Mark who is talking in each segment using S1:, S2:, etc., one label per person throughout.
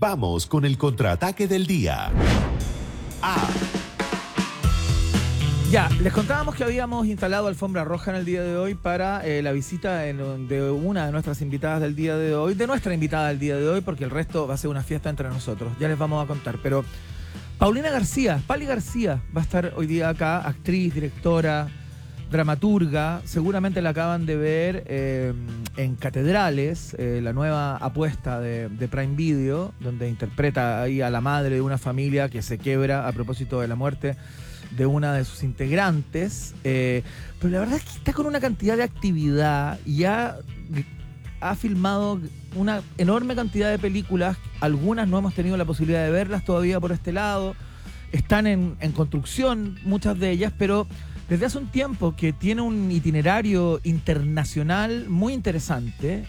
S1: Vamos con el contraataque del día.
S2: Ya, les contábamos que habíamos instalado alfombra roja en el día de hoy para la visita de una de nuestras invitadas del día de hoy, de nuestra invitada del día de hoy, porque el resto va a ser una fiesta entre nosotros. Ya les vamos a contar, pero Paulina García, Pali García, va a estar hoy día acá, actriz, directora, dramaturga. Seguramente la acaban de ver en Catedrales, la nueva apuesta de Prime Video, donde interpreta ahí a la madre de una familia que se quiebra a propósito de la muerte de una de sus integrantes, pero la verdad es que está con una cantidad de actividad y ha filmado una enorme cantidad de películas. Algunas no hemos tenido la posibilidad de verlas todavía por este lado, están en construcción muchas de ellas, pero desde hace un tiempo que tiene un itinerario internacional muy interesante.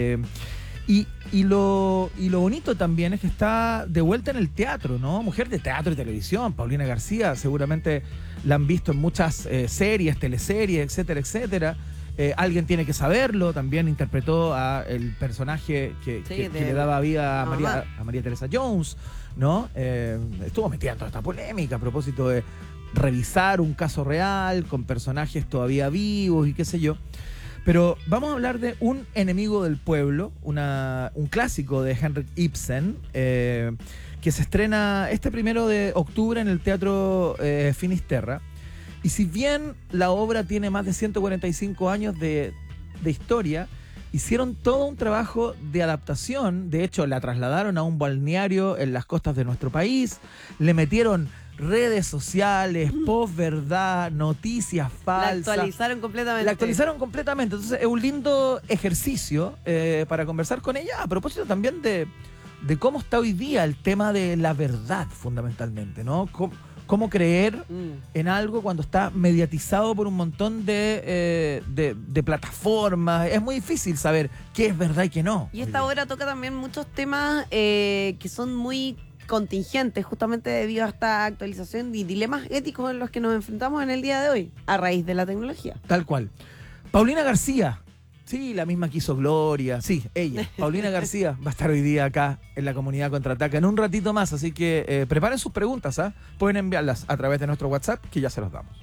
S2: Y lo bonito también es que está de vuelta en el teatro, ¿no? Mujer de teatro y televisión, Paulina García, seguramente la han visto en muchas series, teleseries, etcétera, etcétera. Alguien tiene que saberlo, también interpretó a el personaje que le daba vida a María Teresa Jones, ¿no? Estuvo metida en toda esta polémica a propósito de revisar un caso real con personajes todavía vivos y qué sé yo. Pero vamos a hablar de Un enemigo del pueblo, un clásico de Henrik Ibsen, que se estrena este 1 de octubre en el Teatro Finisterra. Y si bien la obra tiene más de 145 años de historia, hicieron todo un trabajo de adaptación. De hecho, la trasladaron a un balneario en las costas de nuestro país, le metieron redes sociales, posverdad, noticias falsas.
S3: La actualizaron completamente.
S2: Entonces es un lindo ejercicio para conversar con ella, a propósito también de cómo está hoy día el tema de la verdad, fundamentalmente, ¿no? Cómo creer en algo cuando está mediatizado por un montón de plataformas. Es muy difícil saber qué es verdad y qué no.
S3: Y esta obra toca también muchos temas que son muy contingentes, justamente debido a esta actualización y dilemas éticos en los que nos enfrentamos en el día de hoy, a raíz de la tecnología.
S2: Tal cual. Paulina García, sí, la misma que hizo Gloria, sí, ella, Paulina García, va a estar hoy día acá en la Comunidad Contraataca en un ratito más, así que preparen sus preguntas, ¿ah? Pueden enviarlas a través de nuestro WhatsApp, que ya se los damos.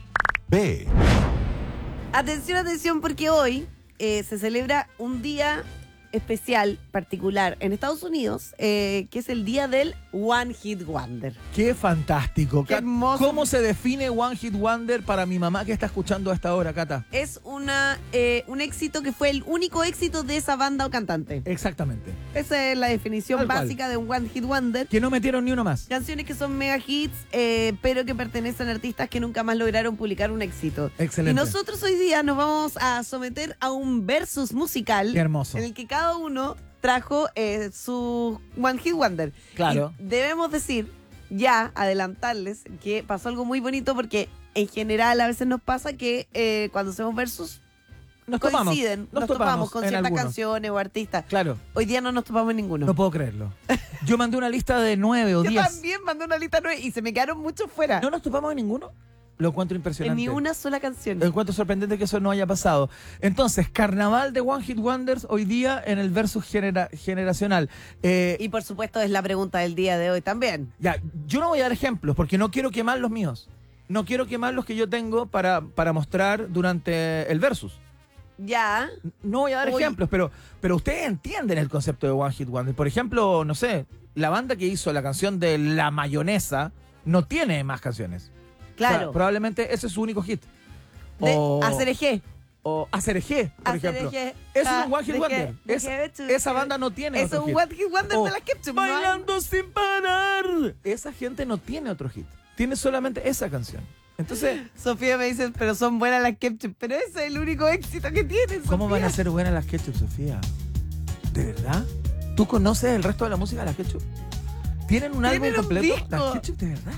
S3: Atención, porque hoy se celebra un día especial, particular, en Estados Unidos, que es el día del One Hit Wonder.
S2: ¡Qué fantástico!
S3: ¡Qué hermoso!
S2: ¿Cómo se define One Hit Wonder para mi mamá que está escuchando a esta hora, Cata?
S3: Es un éxito que fue el único éxito de esa banda o cantante.
S2: Exactamente.
S3: Esa es la definición básica de un One Hit Wonder.
S2: Que no metieron ni uno más.
S3: Canciones que son mega hits, pero que pertenecen a artistas que nunca más lograron publicar un éxito.
S2: Excelente.
S3: Y nosotros hoy día nos vamos a someter a un versus musical.
S2: Qué hermoso.
S3: En el que cada uno trajo su One Hit Wonder.
S2: Claro.
S3: Y debemos decir, ya adelantarles, que pasó algo muy bonito porque en general a veces nos pasa que cuando hacemos versus nos topamos con ciertas canciones o artistas.
S2: Claro.
S3: Hoy día no nos topamos en ninguno.
S2: No puedo creerlo. Yo mandé una lista de 9 o 10.
S3: Yo también mandé una lista de 9 y se me quedaron muchos fuera.
S2: ¿No nos topamos en ninguno? Lo encuentro impresionante.
S3: En ni una sola canción.
S2: Lo encuentro sorprendente que eso no haya pasado. Entonces, carnaval de One Hit Wonders hoy día en el versus generacional.
S3: Y por supuesto es la pregunta del día de hoy también.
S2: Ya, yo no voy a dar ejemplos porque no quiero quemar los míos. No quiero quemar los que yo tengo para mostrar durante el versus.
S3: Ya.
S2: No voy a dar ejemplos, pero ustedes entienden el concepto de One Hit Wonder. Por ejemplo, no sé, la banda que hizo la canción de La Mayonesa no tiene más canciones.
S3: Claro.
S2: O sea, probablemente ese es su único hit.
S3: Hacer eje.
S2: O Hacer eje, por ejemplo. Eso es un One Hit Wonder. Esa banda no tiene otro hit.
S3: Es un One Hit Wonder de la Ketchup.
S2: Bailando sin parar. Esa gente no tiene otro hit. Tiene solamente esa canción. Entonces,
S3: Sofía me dice, pero son buenas las Ketchup. Pero ese es el único éxito que tienen, Sofía.
S2: ¿Cómo van a ser buenas las Ketchup, Sofía? ¿De verdad? ¿Tú conoces el resto de la música de las Ketchup? ¿Tienen un álbum completo? ¿Las Ketchup de verdad?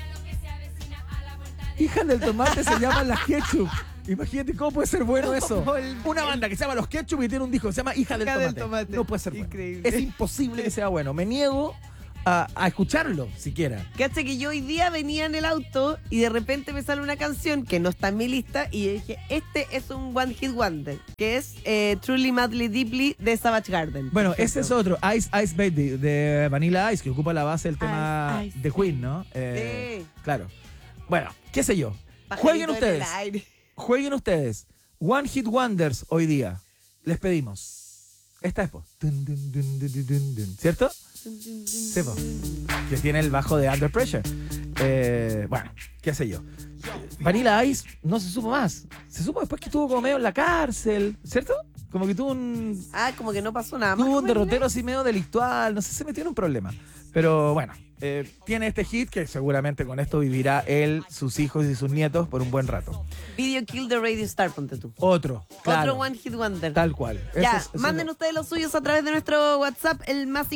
S2: Hijas del tomate se llaman las Ketchup. Imagínate cómo puede ser bueno eso. Una banda que se llama Los Ketchup y tiene un disco que se llama Hija del Tomate. No puede ser bueno.
S3: Increíble.
S2: Es imposible que sea bueno. Me niego a escucharlo siquiera.
S3: Cacha que yo hoy día venía en el auto y de repente me sale una canción que no está en mi lista y yo dije, este es un One Hit Wonder, que es Truly Madly Deeply de Savage Garden.
S2: Bueno, ese es otro, Ice Ice Baby de Vanilla Ice, que ocupa la base del tema
S3: Ice,
S2: de Queen, ¿no?
S3: Sí.
S2: Claro. Bueno, qué sé yo.
S3: Pajarito en el aire.
S2: Jueguen ustedes. One Hit Wonders hoy día. Les pedimos. Esta es, po. ¿Cierto? Sí, po. Que tiene el bajo de Under Pressure. Bueno, qué sé yo. Vanilla Ice no se supo más. Se supo después que estuvo como medio en la cárcel, ¿cierto? Como que tuvo un...
S3: como que no pasó nada más.
S2: Tuvo un derrotero así medio delictual, no sé, se metió en un problema. Pero bueno, tiene este hit que seguramente con esto vivirá él, sus hijos y sus nietos por un buen rato.
S3: Video Kill the Radio Star, ponte tú.
S2: Otro, claro.
S3: Otro One Hit Wonder.
S2: Tal cual.
S3: Ya,
S2: eso
S3: manden ustedes los suyos a través de nuestro WhatsApp, el más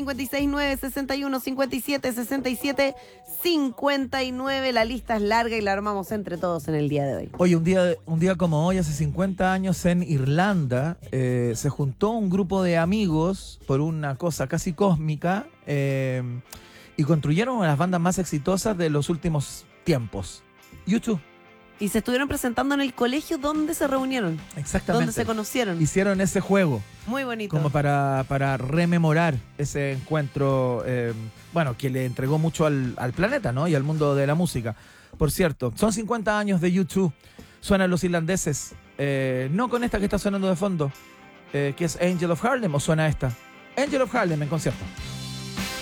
S3: 569-61-57-67-59. La lista es larga y la armamos entre todos en el día de hoy.
S2: Oye, un día como hoy, hace 50 años en Irlanda, se juntó un grupo de amigos por una cosa casi cósmica y construyeron una de las bandas más exitosas de los últimos tiempos. U2.
S3: Y se estuvieron presentando en el colegio donde se reunieron.
S2: Exactamente.
S3: Donde se conocieron.
S2: Hicieron ese juego.
S3: Muy bonito.
S2: Como para rememorar ese encuentro, que le entregó mucho al planeta, ¿no? Y al mundo de la música. Por cierto, son 50 años de U2. Suenan los irlandeses. No con esta que está sonando de fondo, que es Angel of Harlem, o suena esta. Angel of Harlem en concierto.